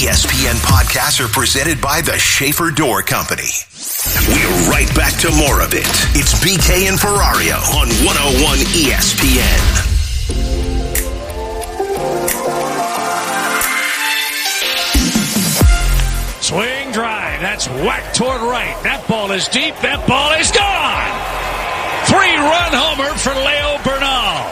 ESPN podcasts are presented by the Schaefer Door Company. We're right back to more of it. It's BK and Ferrario on 101 ESPN. Swing drive. That's whacked toward right. That ball is deep. That ball is gone. 3-run homer for Leo Bernal.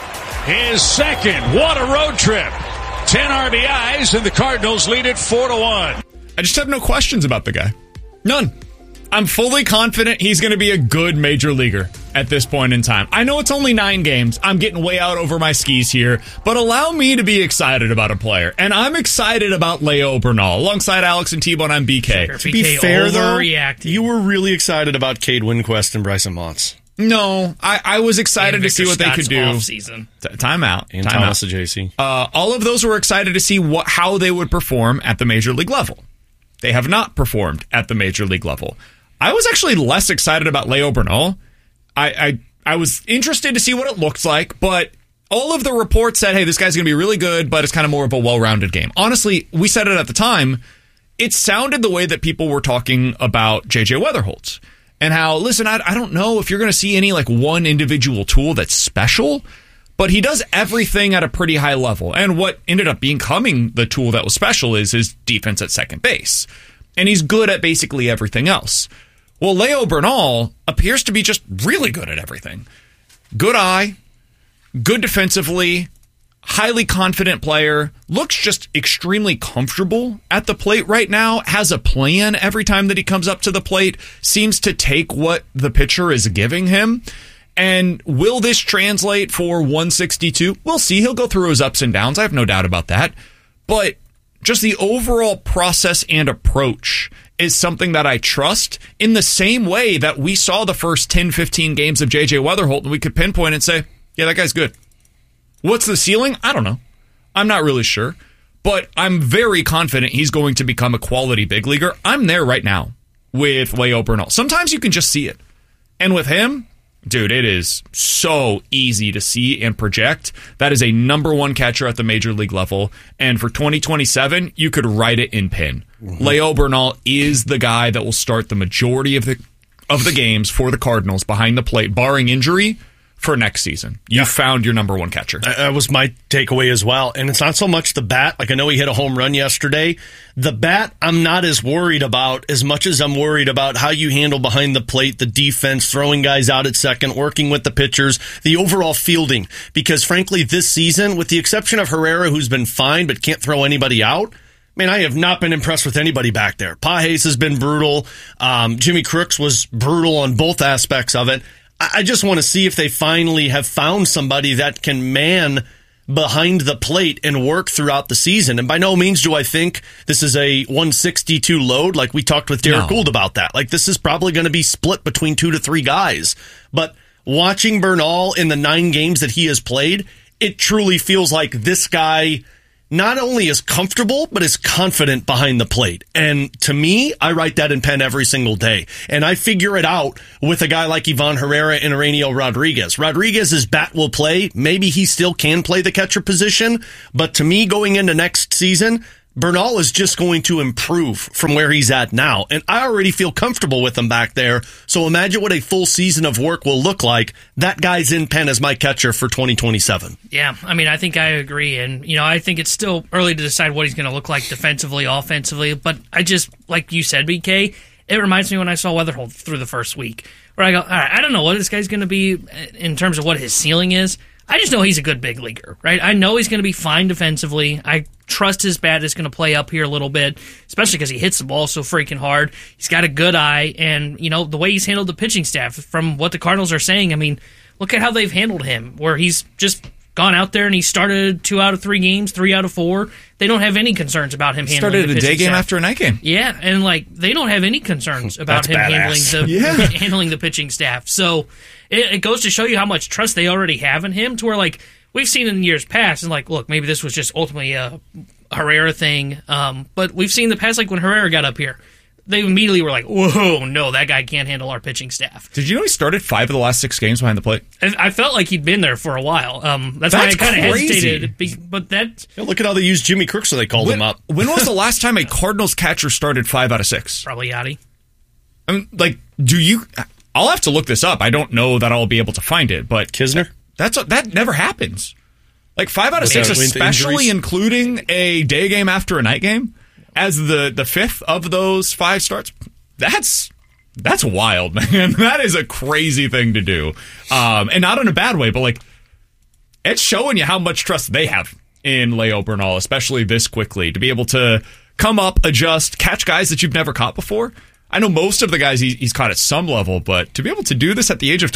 His second. What a road trip. 10 RBIs, and the Cardinals lead it 4-1. I just have no questions about the guy. None. I'm fully confident he's going to be a good major leaguer at this point in time. I know it's only 9 games. I'm getting way out over my skis here, but allow me to be excited about a player. And I'm excited about Leo Bernal. Alongside Alex and T-Bone, I'm BK. Sure, to be fair, though, you were really excited about Cade Winquist and Bryson Motts. No, I was excited to see what they could do. Time out. And Thomas Ajayci. All of those were excited to see how they would perform at the major league level. They have not performed at the major league level. I was actually less excited about Leo Bernal. I was interested to see what it looked like, but all of the reports said, hey, this guy's going to be really good, but it's kind of more of a well-rounded game. Honestly, we said it at the time. It sounded the way that people were talking about J.J. Weatherholtz and how, listen, I don't know if you're going to see any like one individual tool that's special, but he does everything at a pretty high level. And what ended up becoming the tool that was special is his defense at second base. And he's good at basically everything else. Well, Leo Bernal appears to be just really good at everything. Good eye, good defensively, highly confident player, looks just extremely comfortable at the plate right now, has a plan every time that he comes up to the plate, seems to take what the pitcher is giving him. And will this translate for 162? We'll see. He'll go through his ups and downs. I have no doubt about that. But just the overall process and approach is something that I trust in the same way that we saw the first 10, 15 games of J.J. Weatherholt, and we could pinpoint and say, yeah, that guy's good. What's the ceiling? I don't know. I'm not really sure. But I'm very confident he's going to become a quality big leaguer. I'm there right now with Leo Bernal. Sometimes you can just see it. And with him, dude, it is so easy to see and project. That is a number one catcher at the major league level. And for 2027, you could write it in pen. Mm-hmm. Leo Bernal is the guy that will start the majority of the games for the Cardinals behind the plate, barring injury, for next season. You found your number one catcher. That was my takeaway as well. And it's not so much the bat. Like, I know he hit a home run yesterday. The bat, I'm not as worried about as much as I'm worried about how you handle behind the plate, the defense, throwing guys out at second, working with the pitchers, the overall fielding. Because, frankly, this season, with the exception of Herrera, who's been fine but can't throw anybody out, man, I have not been impressed with anybody back there. Pages has been brutal. Jimmy Crooks was brutal on both aspects of it. I just want to see if they finally have found somebody that can man behind the plate and work throughout the season. And by no means do I think this is a 162 load. Like we talked with Derek Gould about that. Like this is probably going to be split between 2 to 3 guys. But watching Bernal in the 9 games that he has played, it truly feels like this guy not only is comfortable, but is confident behind the plate. And to me, I write that in pen every single day. And I figure it out with a guy like Ivan Herrera and Eugenio Rodriguez. Rodriguez's bat will play. Maybe he still can play the catcher position. But to me, going into next season, Bernal is just going to improve from where he's at now. And I already feel comfortable with him back there. So imagine what a full season of work will look like. That guy's in pen as my catcher for 2027. Yeah, I mean, I think I agree. And, I think it's still early to decide what he's going to look like defensively, offensively. But I just, like you said, BK, it reminds me when I saw Weatherholt through the first week, where I go, all right, I don't know what this guy's going to be in terms of what his ceiling is. I just know he's a good big leaguer, right? I know he's going to be fine defensively. I trust his bat is going to play up here a little bit, especially because he hits the ball so freaking hard. He's got a good eye, and, the way he's handled the pitching staff, from what the Cardinals are saying, I mean, look at how they've handled him, where he's just gone out there and he started 2 out of 3 games, 3 out of 4. They don't have any concerns about him handling the pitching staff. Started a day game staff. after a night game. Yeah, and, they don't have any concerns about him handling the pitching staff. So it goes to show you how much trust they already have in him, to where, we've seen in years past, and look, maybe this was just ultimately a Herrera thing, but we've seen in the past, when Herrera got up here, they immediately were like, whoa, no, that guy can't handle our pitching staff. Did you know he started 5 of the last 6 games behind the plate? I felt like he'd been there for a while. That's why I kind of hesitated. But that... Yeah, look at how they used Jimmy Crooks, so they called him up. When was the last time a Cardinals catcher started 5 out of 6? Probably Yachty. I mean, like, I'll have to look this up. I don't know that I'll be able to find it, but... Kisner? That never happens. Like 5 out of 6, With especially injuries? including a day game after a night game, as the fifth of those 5 starts. That's wild, man. That is a crazy thing to do, and not in a bad way, but like it's showing you how much trust they have in Leo Bernal, especially this quickly, to be able to come up, adjust, catch guys that you've never caught before. I know most of the guys he's caught at some level, but to be able to do this at the age of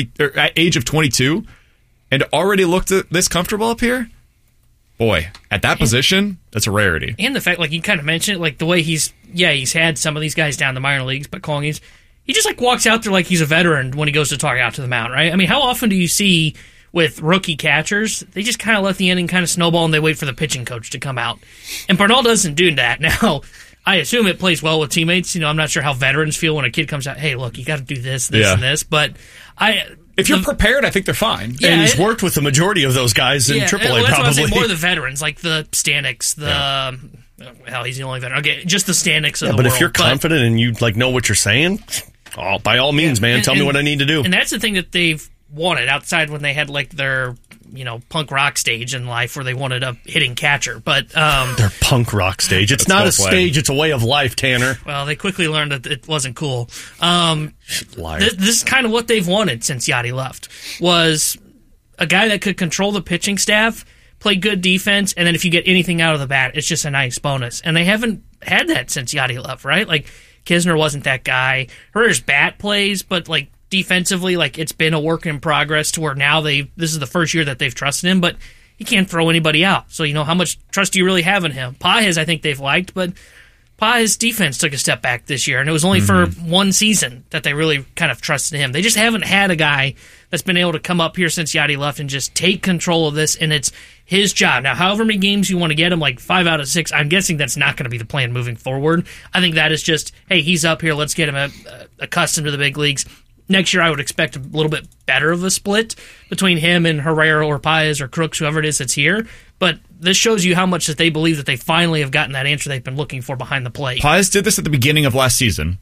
22 and already looked this comfortable up here, boy, at that position, that's a rarity. And the fact, like you kind of mentioned it, like the way he's had some of these guys down the minor leagues, but he just like walks out there like he's a veteran when he goes to talk out to the mound, right? I mean, how often do you see with rookie catchers, they just kind of let the inning kind of snowball and they wait for the pitching coach to come out. And Bernal doesn't do that. Now, I assume it plays well with teammates. You know, I'm not sure how veterans feel when a kid comes out, hey, look, you got to do this, and this. But if you're prepared, I think they're fine. Yeah, and he's worked with the majority of those guys in AAA, that's probably. What I'm saying, more the veterans, like the Staniks, hell, he's the only veteran. Okay, just the Staniks of the but world. If you're confident and you like know what you're saying, by all means, man, tell me what I need to do. And that's the thing that they've wanted outside when they had like their punk rock stage in life where they wanted a hitting catcher. But their punk rock stage. It's not a stage, it's a way of life, Tanner. Well, they quickly learned that it wasn't cool. This is kind of what they've wanted since Yachty left, was a guy that could control the pitching staff, play good defense, and then if you get anything out of the bat, it's just a nice bonus. And they haven't had that since Yachty left, right? Like, Kisner wasn't that guy. Herrera's bat plays, but like defensively, like it's been a work in progress to where now this is the first year that they've trusted him, but he can't throw anybody out. So, how much trust do you really have in him? Pages, I think they've liked, but Pages' defense took a step back this year, and it was only for one season that they really kind of trusted him. They just haven't had a guy that's been able to come up here since Yachty left and just take control of this, and it's his job. Now, however many games you want to get him, like 5 out of 6, I'm guessing that's not going to be the plan moving forward. I think that is just, hey, he's up here, let's get him accustomed to the big leagues. Next year, I would expect a little bit better of a split between him and Herrera or Pages or Crooks, whoever it is that's here. But this shows you how much that they believe that they finally have gotten that answer they've been looking for behind the plate. Pages did this at the beginning of last season.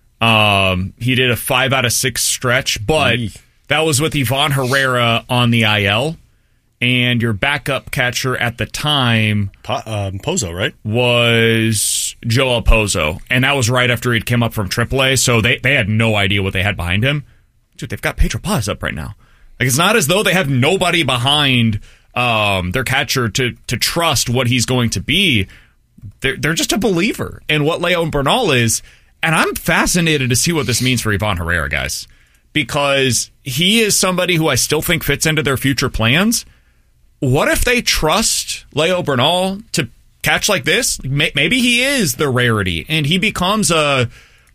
He did a 5 out of 6 stretch, but that was with Ivan Herrera on the IL. And your backup catcher at the time Pozo, right? Was Joel Pozo. And that was right after he'd come up from AAA, so they had no idea what they had behind him. Dude, they've got Pedro Pages up right now. Like, it's not as though they have nobody behind their catcher to trust what he's going to be. They're just a believer in what Leo Bernal is. And I'm fascinated to see what this means for Ivan Herrera, guys. Because he is somebody who I still think fits into their future plans. What if they trust Leo Bernal to catch like this? Maybe he is the rarity, and he becomes a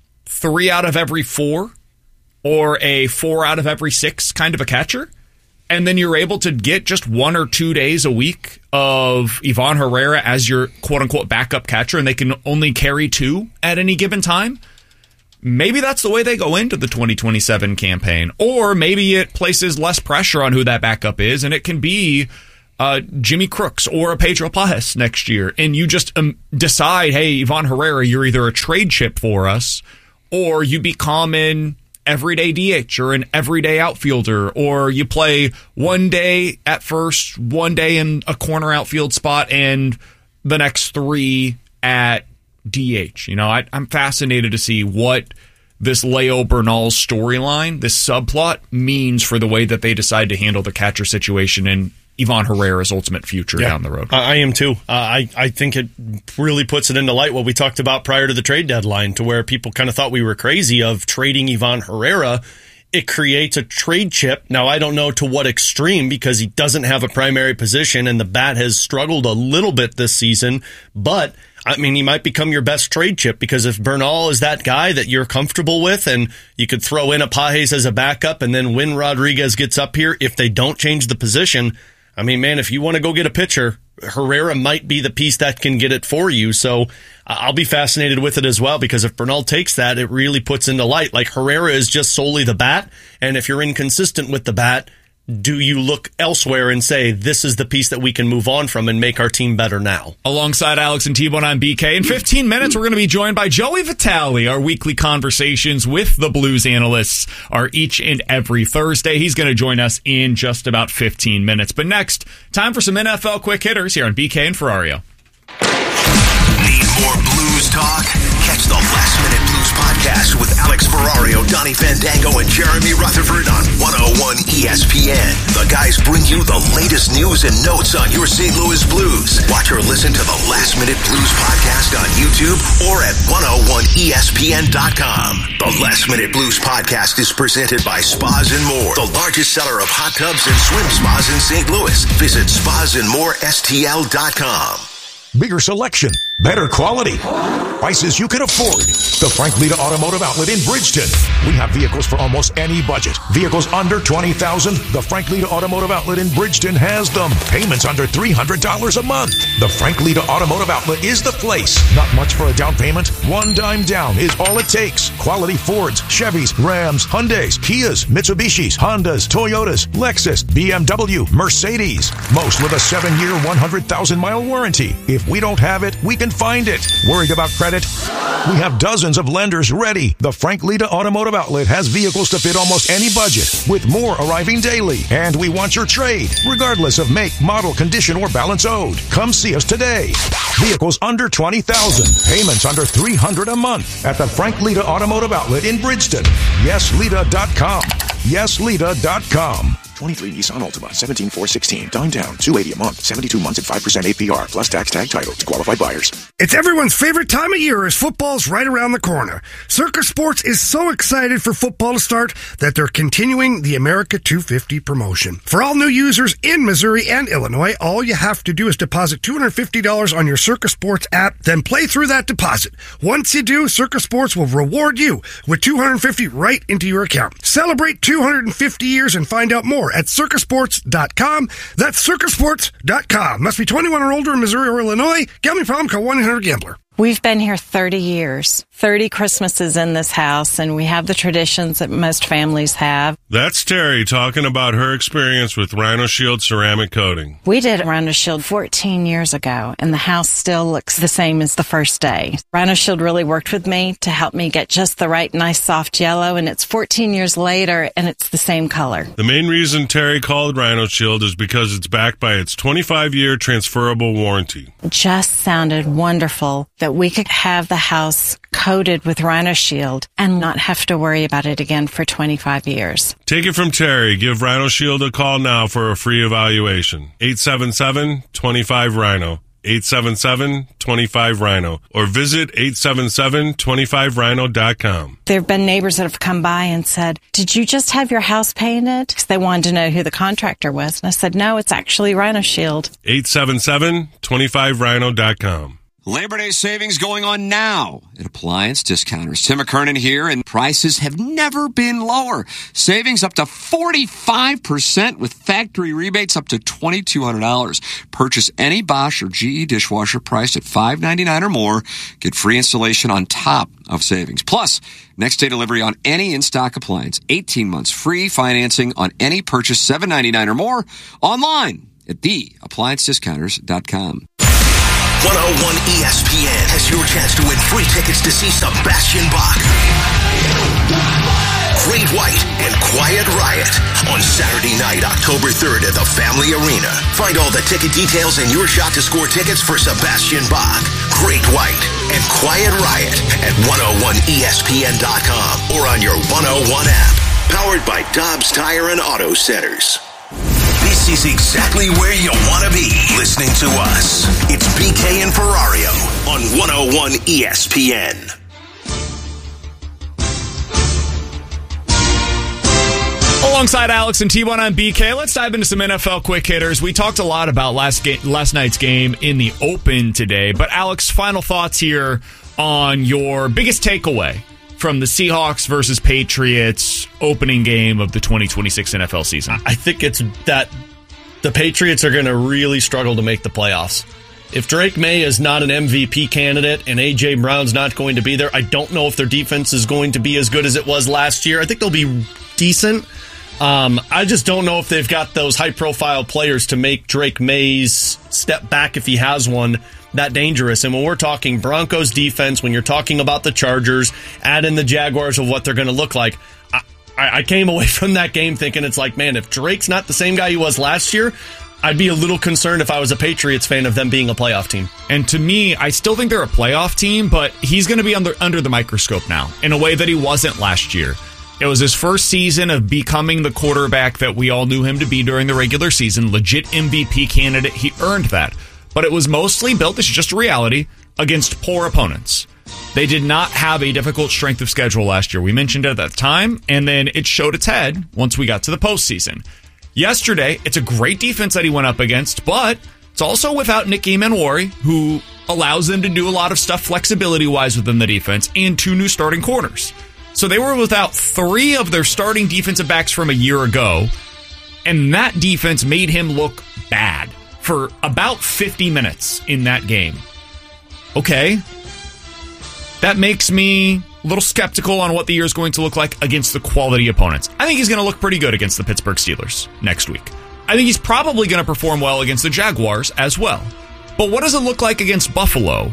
3 out of every 4 or a 4 out of every 6 kind of a catcher. And then you're able to get just 1 or 2 days a week of Ivan Herrera as your quote-unquote backup catcher, and they can only carry 2 at any given time. Maybe that's the way they go into the 2027 campaign. Or maybe it places less pressure on who that backup is, and it can be Jimmy Crooks or a Pedro Pages next year, and you just decide, hey, Ivan Herrera, you're either a trade chip for us, or you become an everyday DH or an everyday outfielder, or you play one day at first, one day in a corner outfield spot, and the next 3 at DH. I'm fascinated to see what this Leo Bernal storyline, this subplot, means for the way that they decide to handle the catcher situation and Ivan Herrera's ultimate future down the road. I am too. I think it really puts it into light what we talked about prior to the trade deadline, to where people kind of thought we were crazy of trading Ivan Herrera. It creates a trade chip. Now, I don't know to what extreme, because he doesn't have a primary position and the bat has struggled a little bit this season. But, I mean, he might become your best trade chip, because if Bernal is that guy that you're comfortable with, and you could throw in a Pages as a backup, and then when Rodriguez gets up here, if they don't change the position, I mean, man, if you want to go get a pitcher, Herrera might be the piece that can get it for you. So I'll be fascinated with it as well, because if Bernal takes that, it really puts into light, like, Herrera is just solely the bat. And if you're inconsistent with the bat, do you look elsewhere and say, this is the piece that we can move on from and make our team better now? Alongside Alex and T-Bone, I'm BK. In 15 minutes, we're going to be joined by Joey Vitale. Our weekly conversations with the Blues analysts are each and every Thursday. He's going to join us in just about 15 minutes. But next, time for some NFL quick hitters here on BK and Ferrario. Need more Blues talk? Catch the Last Minute Blues podcast with Alex Ferrario, Donnie Fandango, and Jeremy Rutherford on 101 ESPN. The guys bring you the latest news and notes on your St. Louis Blues. Watch or listen to the Last Minute Blues podcast on YouTube or at 101ESPN.com. The Last Minute Blues podcast is presented by Spas and More, the largest seller of hot tubs and swim spas in St. Louis. Visit spasandmorestl.com. Bigger selection, better quality, prices you can afford. The Frank Lita Automotive Outlet in Bridgeton. We have vehicles for almost any budget. Vehicles under $20,000. The Frank Lita Automotive Outlet in Bridgeton has them. Payments under $300 a month. The Frank Lita Automotive Outlet is the place. Not much for a down payment. $1 down is all it takes. Quality Fords, Chevys, Rams, Hyundais, Kias, Mitsubishis, Hondas, Toyotas, Lexus, BMW, Mercedes. Most with a 7-year, 100,000-mile warranty. If we don't have it, we can find it. Worried about credit? We have dozens of lenders ready. The Frank Lita Automotive Outlet has vehicles to fit almost any budget, with more arriving daily. And we want your trade, regardless of make, model, condition, or balance owed. Come see us today. Vehicles under $20,000. Payments under $300 a month at the Frank Lita Automotive Outlet in Bridgeton. YesLita.com. YesLita.com. 23 Nissan Altima, 17,416. Down, $280 a month, 72 months at 5% APR, plus tax tag title to qualified buyers. It's everyone's favorite time of year as football's right around the corner. Circa Sports is so excited for football to start that they're continuing the America 250 promotion. For all new users in Missouri and Illinois, all you have to do is deposit $250 on your Circa Sports app, then play through that deposit. Once you do, Circa Sports will reward you with $250 right into your account. Celebrate 250 years and find out more at circasports.com. That's circasports.com. Must be 21 or older in Missouri or Illinois. Gambling problem? Call 1-800-GAMBLER. We've been here 30 years, 30 Christmases in this house, and we have the traditions that most families have. That's Terry talking about her experience with Rhino Shield ceramic coating. We did Rhino Shield 14 years ago, and the house still looks the same as the first day. Rhino Shield really worked with me to help me get just the right nice soft yellow, and it's 14 years later, and it's the same color. The main reason Terry called Rhino Shield is because it's backed by its 25-year transferable warranty. It just sounded wonderful that we could have the house coated with Rhino Shield and not have to worry about it again for 25 years. Take it from Terry. Give Rhino Shield a call now for a free evaluation. 877-25-RHINO. 877-25-RHINO. Or visit 877-25rhino.com. There have been neighbors that have come by and said, "Did you just have your house painted?" Because they wanted to know who the contractor was. And I said, "No, it's actually Rhino Shield." 877-25rhino.com. Labor Day savings going on now at Appliance Discounters. Tim McKernan here, and prices have never been lower. Savings up to 45% with factory rebates up to $2,200. Purchase any Bosch or GE dishwasher priced at $5.99 or more. Get free installation on top of savings. Plus, next day delivery on any in-stock appliance. 18 months free financing on any purchase, $7.99 or more. Online at theappliancediscounters.com. 101 ESPN has your chance to win free tickets to see Sebastian Bach, Great White, and Quiet Riot on Saturday night, October 3rd at the Family Arena. Find all the ticket details and your shot to score tickets for Sebastian Bach, Great White, and Quiet Riot at 101ESPN.com or on your 101 app. Powered by Dobbs Tire and Auto Centers. This is exactly where you want to be listening to us. It's BK and Ferrario on 101 ESPN. Alongside Alex and T1, I'm BK. Let's dive into some NFL quick hitters. We talked a lot about last night's game in the Open today. But Alex, final thoughts here on your biggest takeaway from the Seahawks versus Patriots opening game of the 2026 NFL season. I think it's that the Patriots are going to really struggle to make the playoffs. If Drake May is not an MVP candidate and A.J. Brown's not going to be there, I don't know if their defense is going to be as good as it was last year. I think they'll be decent. I just don't know if they've got those high-profile players to make Drake May's step back, if he has one, that dangerous. And when we're talking Broncos defense, when you're talking about the Chargers, add in the Jaguars of what they're going to look like, I came away from that game thinking it's like, man, if Drake's not the same guy he was last year, I'd be a little concerned if I was a Patriots fan of them being a playoff team. And to me, I still think they're a playoff team, but he's going to be under the microscope now in a way that he wasn't last year. It was his first season of becoming the quarterback that we all knew him to be during the regular season. Legit MVP candidate. He earned that. But it was mostly built, this is just a reality, against poor opponents. They did not have a difficult strength of schedule last year. We mentioned it at that time, and then it showed its head once we got to the postseason. Yesterday, it's a great defense that he went up against, but it's also without Nick Emmanwori, who allows them to do a lot of stuff flexibility-wise within the defense, and 2 new starting corners. So they were without 3 of their starting defensive backs from a year ago, and that defense made him look bad for about 50 minutes in that game. Okay. That makes me a little skeptical on what the year is going to look like against the quality opponents. I think he's going to look pretty good against the Pittsburgh Steelers next week. I think he's probably going to perform well against the Jaguars as well. But what does it look like against Buffalo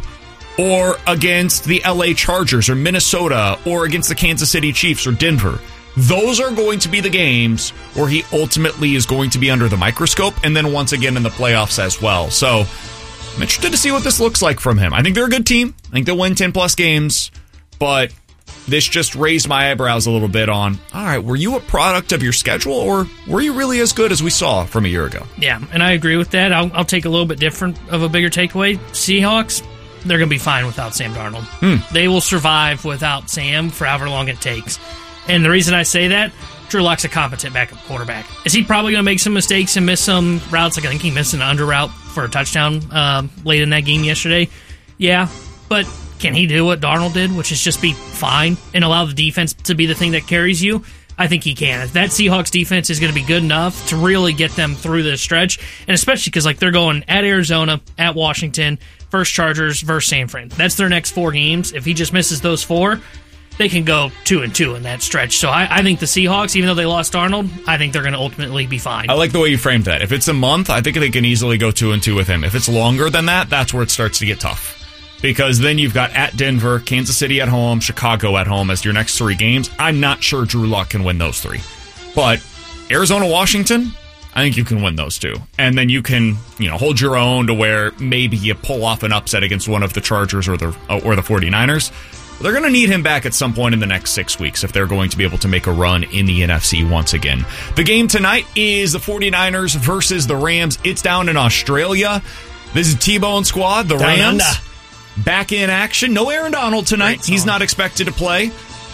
or against the LA Chargers or Minnesota or against the Kansas City Chiefs or Denver? Those are going to be the games where he ultimately is going to be under the microscope, and then once again in the playoffs as well. So I'm interested to see what this looks like from him. I think they're a good team. I think they'll win 10-plus games, but this just raised my eyebrows a little bit on, all right, were you a product of your schedule, or were you really as good as we saw from a year ago? Yeah, and I agree with that. I'll take a little bit different of a bigger takeaway. Seahawks, they're going to be fine without Sam Darnold. They will survive without Sam for however long it takes. And the reason I say that, Drew Lock's a competent backup quarterback. Is he probably going to make some mistakes and miss some routes? Like I think he missed an under route for a touchdown late in that game yesterday. Yeah, but can he do what Darnold did, which is just be fine and allow the defense to be the thing that carries you? I think he can. That Seahawks defense is going to be good enough to really get them through this stretch, and especially because they're going at Arizona, at Washington, first Chargers versus San Fran. That's their next 4 games. If he just misses those 4, they can go 2-2 in that stretch. So I think the Seahawks, even though they lost Darnold, I think they're going to ultimately be fine. I like the way you framed that. If it's a month, I think they can easily go 2-2 with him. If it's longer than that, that's where it starts to get tough. Because then you've got at Denver, Kansas City at home, Chicago at home as your next 3 games. I'm not sure Drew Lock can win those 3. But Arizona, Washington, I think you can win those 2. And then you can, hold your own to where maybe you pull off an upset against one of the Chargers or the 49ers. They're going to need him back at some point in the next 6 weeks if they're going to be able to make a run in the NFC once again. The game tonight is the 49ers versus the Rams. It's down in Australia. This is T-Bone Squad, the Rams, back in action. No Aaron Donald tonight. He's not expected to play.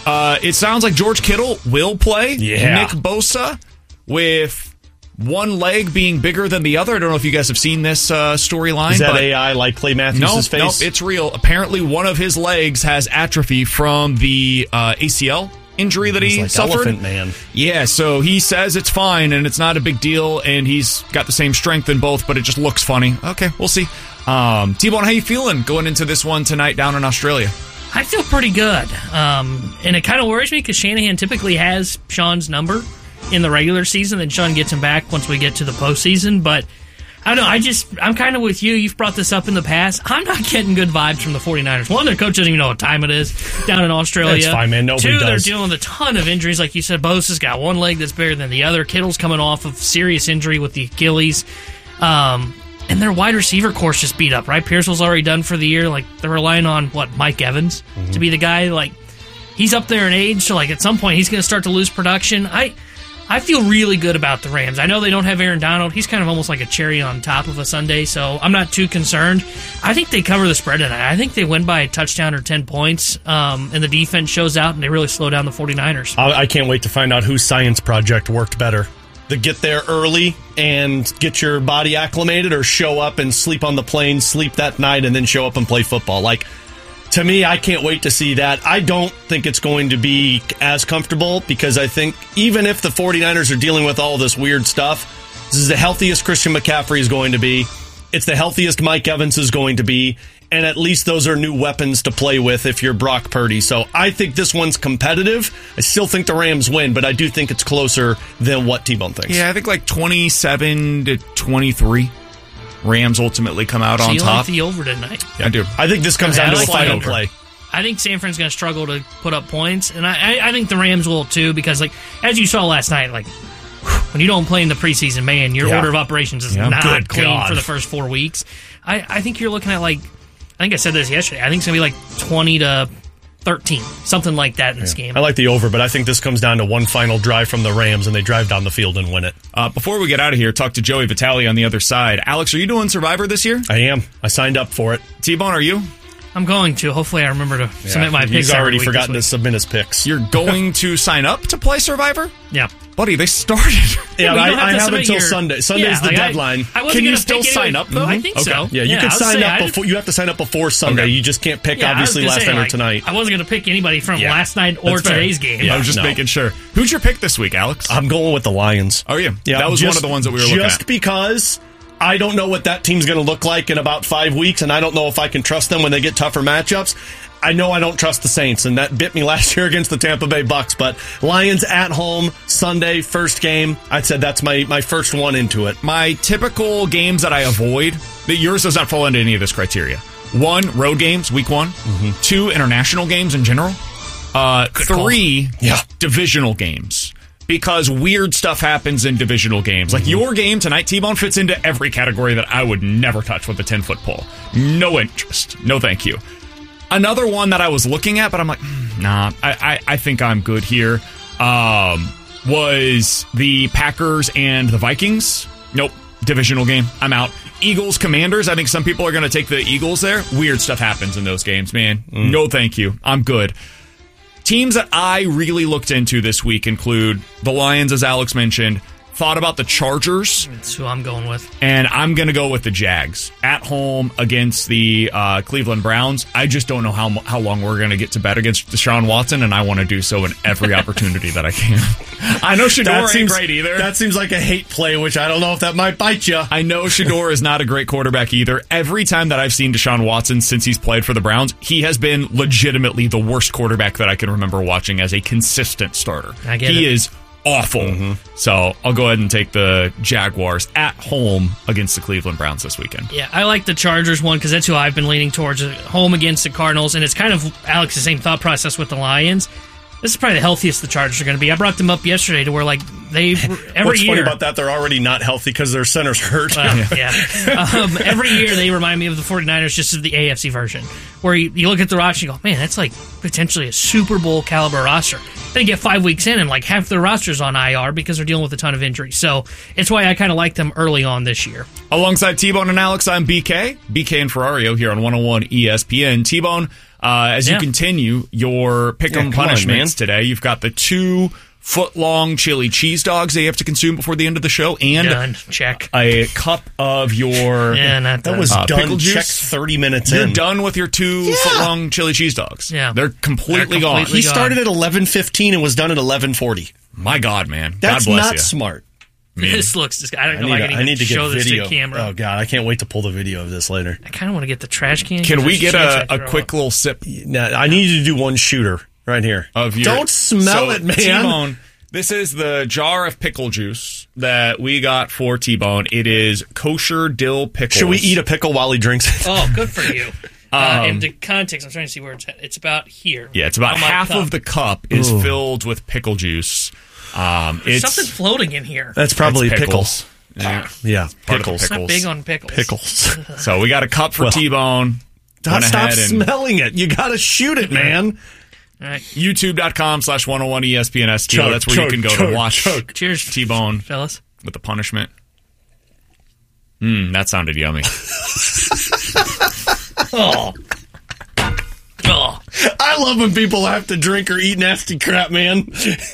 It sounds like George Kittle will play. Yeah. Nick Bosa with one leg being bigger than the other. I don't know if you guys have seen this storyline. Is that AI like Clay Matthews' face? Nope, it's real. Apparently, one of his legs has atrophy from the ACL injury that he suffered. Elephant Man. Yeah, so he says it's fine and it's not a big deal, and he's got the same strength in both, but it just looks funny. Okay, we'll see. T-Bone, how you feeling going into this one tonight down in Australia? I feel pretty good. And it kind of worries me because Shanahan typically has Sean's number in the regular season, then Sean gets him back once we get to the postseason. But I don't know, I'm kind of with you. You've brought this up in the past. I'm not getting good vibes from the 49ers. One, their coach doesn't even know what time it is down in Australia. That's fine, man. Nobody 2, does. They're dealing with a ton of injuries. Like you said, Bosa's got one leg that's bigger than the other. Kittle's coming off of serious injury with the Achilles. And their wide receiver course just beat up, right? Pearsall's already done for the year. Like, they're relying on, Mike Evans to be the guy. Like, he's up there in age, so, at some point he's going to start to lose production. I feel really good about the Rams. I know they don't have Aaron Donald. He's kind of almost like a cherry on top of a sundae, so I'm not too concerned. I think they cover the spread tonight. I think they win by a touchdown or 10 points, and the defense shows out, and they really slow down the 49ers. I can't wait to find out whose science project worked better. To get there early and get your body acclimated, or show up and sleep on the plane, sleep that night, and then show up and play football. To me, I can't wait to see that. I don't think it's going to be as comfortable because I think even if the 49ers are dealing with all this weird stuff, This is the healthiest Christian McCaffrey is going to be. It's the healthiest Mike Evans is going to be. And at least those are new weapons to play with if you're Brock Purdy. So I think this one's competitive. I still think the Rams win, but I do think it's closer than what T-Bone thinks. Yeah, I think like 27-23. Rams ultimately come out on you top. like the over tonight? Yeah, I do. I think this comes down to a final play. I think San Fran's going to struggle to put up points, and I think the Rams will too, because like as you saw last night, like when you don't play in the preseason, man, your order of operations is not clean for the first 4 weeks. I think you're looking at like, I think I said this yesterday, I think it's going to be like 20-13, something like that in this game. I like the over, but I think this comes down to one final drive from the Rams, and they drive down the field and win it. Before we get out of here, talk to Joey Vitale on the other side. Alex, are you doing Survivor this year? I am. I signed up for it. T-Bone, are you? I'm going to. Hopefully I remember to submit my picks. He's already forgotten to submit his picks. You're going to sign up to play Survivor? Yeah. Buddy, they started. Yeah, I have until Sunday. Sunday's the deadline. Can you still sign up, though? I think so. Yeah, you can sign up before. You have to sign up before Sunday. You just can't pick, obviously, last night or tonight. I wasn't going to pick anybody from last night or today's game. I was just making sure. Who's your pick this week, Alex? I'm going with the Lions. Oh, yeah. Yeah, that was one of the ones that we were looking at. Just because I don't know what that team's going to look like in about 5 weeks, and I don't know if I can trust them when they get tougher matchups. I know I don't trust the Saints, and that bit me last year against the Tampa Bay Bucks. But Lions at home, Sunday, first game. I'd say that's my first one into it. My typical games that I avoid, that yours does not fall into any of this criteria. 1, road games, week 1. 2, international games in general. 3, divisional games. Because weird stuff happens in divisional games. Like your game tonight, T-Bone, fits into every category that I would never touch with a 10-foot pole. No interest. No thank you. Another one that I was looking at, but I'm like, nah, I think I'm good here, was the Packers and the Vikings. Nope. Divisional game. I'm out. Eagles, Commanders. I think some people are going to take the Eagles there. Weird stuff happens in those games, man. No thank you. I'm good. Teams that I really looked into this week include the Lions, as Alex mentioned. Thought about the Chargers. That's who I'm going with. And I'm going to go with the Jags. At home against the Cleveland Browns. I just don't know how long we're going to get to bet against Deshaun Watson, and I want to do so in every opportunity that I can. I know Shedeur ain't great either. That seems like a hate play, which I don't know if that might bite you. I know Shedeur is not a great quarterback either. Every time that I've seen Deshaun Watson since he's played for the Browns, he has been legitimately the worst quarterback that I can remember watching as a consistent starter. He is awful. So I'll go ahead and take the Jaguars at home against the Cleveland Browns this weekend. Yeah, I like the Chargers one because that's who I've been leaning towards, home against the Cardinals, and it's kind of, Alex, the same thought process with the Lions. This is probably the healthiest the Chargers are going to be. I brought them up yesterday to where, like, they every What's year. Funny about that, they're already not healthy because their center's hurt. Every year they remind me of the 49ers, just as the AFC version, where you look at the roster and you go, man, that's like potentially a Super Bowl caliber roster. Then you get 5 weeks in and like half their roster's on IR because they're dealing with a ton of injuries. So it's why I kind of like them early on this year. Alongside T-Bone and Alex, I'm BK and Ferrario here on 101 ESPN. T-Bone, as you continue your pick'em punishments today, you've got the 2-foot-long chili cheese dogs that you have to consume before the end of the show, and done. Check. A cup of your that was done. Pickle juice. Check 30 minutes You're in. done with your 2-foot-long chili cheese dogs. Yeah, they're completely gone. He started at 11:15 and was done at 11:40. My God, man, that's God bless not you. Smart. This looks. I don't know. I need to show get video. This to camera. Oh God, I can't wait to pull the video of this later. I kind of want to get the trash can. Can we get a quick little sip? Nah, I need you to do one shooter right here. Don't smell it, man. T-Bone, this is the jar of pickle juice that we got for T-Bone. It is kosher dill pickles. Should we eat a pickle while he drinks it? Oh, good for you. In the context, I'm trying to see where it's at. It's about here. Yeah, it's about half of the cup is filled with pickle juice. There's something floating in here. That's probably pickles. Yeah, pickles. I'm not big on pickles. Pickles. So we got a cup for T-Bone. Stop smelling it. You got to shoot it, man. All right. YouTube.com/101 ESPN STL. That's where you can go to watch Cheers, T-Bone, fellas, with the punishment. That sounded yummy. Oh. I love when people have to drink or eat nasty crap, man.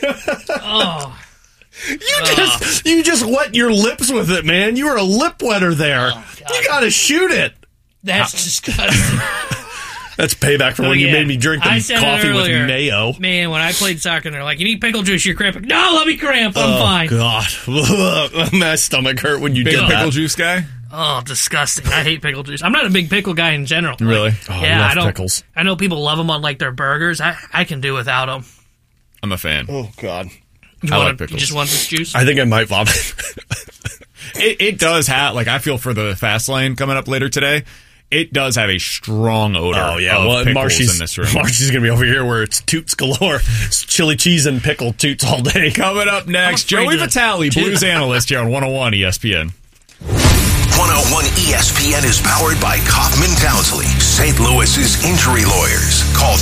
You just wet your lips with it, man. You were a lip wetter there. You got to shoot it. That's disgusting. That's payback for when you made me drink the coffee with mayo. Man, when I played soccer, they're like, you need pickle juice, you're cramping. No, let me cramp. I'm fine. Oh, God. My stomach hurt when you did that. Pickle juice guy? Oh, disgusting. I hate pickle juice. I'm not a big pickle guy in general. Really? I love pickles. I know people love them on like their burgers. I can do without them. I'm a fan. Oh, God. You like pickles. You just want this juice? I think I might vomit. It does have, like, I feel for the fast lane coming up later today. It does have a strong odor. Oh, yeah. Of pickles in this room. Marcy's going to be over here where it's toots galore. It's chili cheese and pickle toots all day. Coming up next, Joey Vitale, Blues analyst here on 101 ESPN. 101 ESPN is powered by Kaufman Townsley, St. Louis's injury lawyers. Call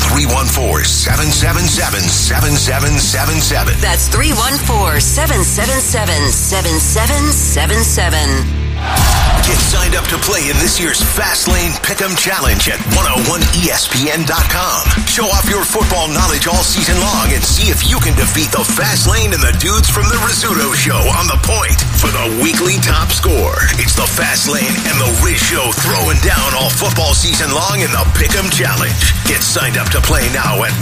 314-777-7777. That's 314-777-7777. Get signed up to play in this year's Fastlane Pick'em Challenge at 101ESPN.com. Show off your football knowledge all season long and see if you can defeat the Fastlane and the dudes from the Rizzuto Show on the point for the weekly top score. It's the Fastlane and the Riz Show throwing down all football season long in the Pick'em Challenge. Get signed up to play now at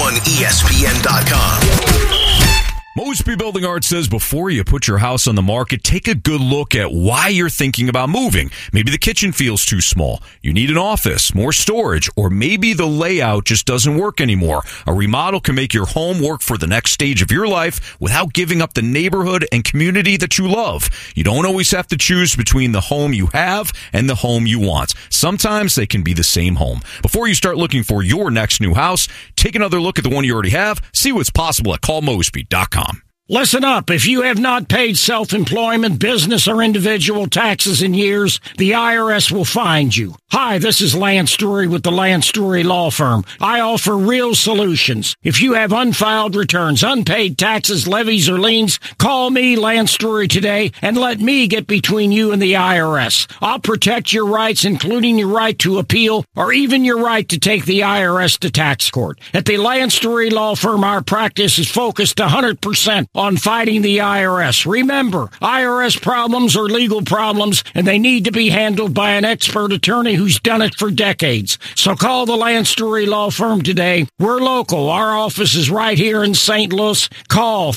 101ESPN.com. Mosby Building Arts says before you put your house on the market, take a good look at why you're thinking about moving. Maybe the kitchen feels too small. You need an office, more storage, or maybe the layout just doesn't work anymore. A remodel can make your home work for the next stage of your life without giving up the neighborhood and community that you love. You don't always have to choose between the home you have and the home you want. Sometimes they can be the same home. Before you start looking for your next new house, take another look at the one you already have. See what's possible at callmosby.com. Listen up. If you have not paid self-employment, business, or individual taxes in years, the IRS will find you. Hi, this is Lance Story with the Lance Story Law Firm. I offer real solutions. If you have unfiled returns, unpaid taxes, levies, or liens, call me, Lance Story, today, and let me get between you and the IRS. I'll protect your rights, including your right to appeal, or even your right to take the IRS to tax court. At the Lance Story Law Firm, our practice is focused 100% on fighting the IRS. Remember, IRS problems are legal problems, and they need to be handled by an expert attorney who's done it for decades. So call the Lance Story Law Firm today. We're local. Our office is right here in St. Louis. Call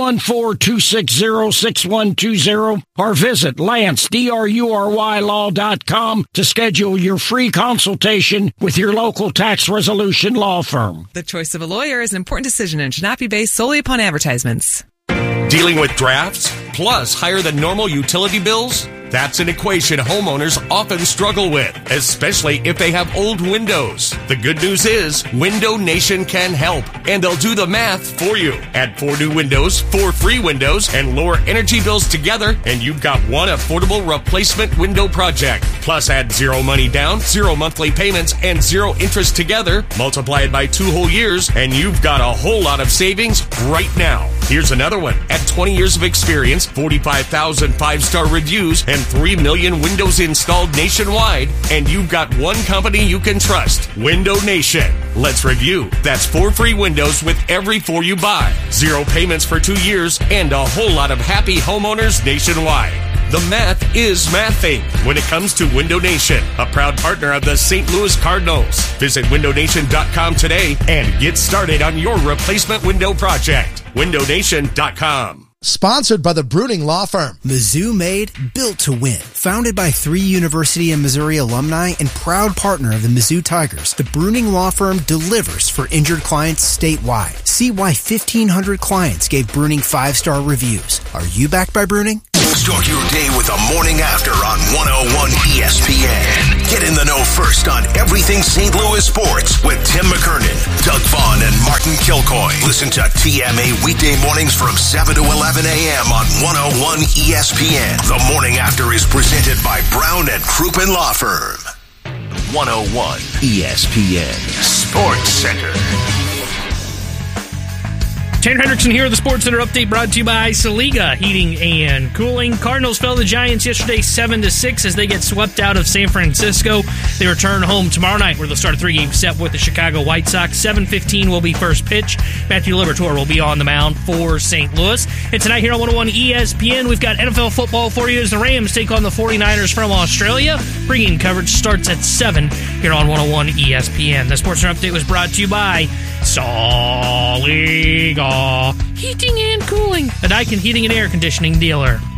314-260-6120 or visit LanceDruryLaw.com to schedule your free consultation with your local tax resolution law firm. The choice of a lawyer is an important decision and should not be based solely upon advertisements. Dealing with drafts, plus higher than normal utility bills? That's an equation homeowners often struggle with, especially if they have old windows. The good news is Window Nation can help, and they'll do the math for you. Add 4 new windows, 4 free windows, and lower energy bills together, and you've got one affordable replacement window project. Plus add 0 money down, 0 monthly payments, and 0 interest together. Multiply it by 2 whole years, and you've got a whole lot of savings right now. Here's another one. At 20 years of experience, 45,000 5-star reviews, and 3 million windows installed nationwide, and you've got one company you can trust, Window Nation. Let's review. That's 4 free windows with every 4 you buy, 0 payments for 2 years, and a whole lot of happy homeowners nationwide. The math is mathing when it comes to Window Nation, a proud partner of the St. Louis Cardinals. Visit windownation.com today and get started on your replacement window project. windownation.com. Sponsored by the Bruning Law Firm. Mizzou made, built to win. Founded by 3 University of Missouri alumni and proud partner of the Mizzou Tigers, the Bruning Law Firm delivers for injured clients statewide. See why 1,500 clients gave Bruning 5-star reviews. Are you backed by Bruning? Start your day with the morning after on 101 ESPN. Get in the know first on everything St. Louis sports with Tim McKernan, Doug Vaughn, and Martin Kilcoy. Listen to TMA weekday mornings from 7 to 11 a.m. on 101 ESPN. The morning after is presented by Brown and Crouppen Law Firm. 101 ESPN Sports Center. Tanner Hendrickson here with the Sports Center update brought to you by Saliga Heating and Cooling. Cardinals fell to the Giants yesterday 7-6 as they get swept out of San Francisco. They return home tomorrow night where they'll start a 3-game set with the Chicago White Sox. 7:15 will be first pitch. Matthew Liberatore will be on the mound for St. Louis. And tonight here on 101 ESPN, we've got NFL football for you as the Rams take on the 49ers from Australia. Pre-game coverage starts at 7 here on 101 ESPN. The Sports Center update was brought to you by Saliga Heating and Cooling, a Daikin heating and air conditioning dealer.